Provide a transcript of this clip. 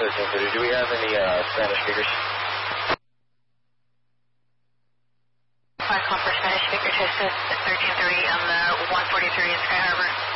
1330. Do we have any Spanish speakers? 5 for Spanish speaker tested 1330 on the 143 in Sky Harbor.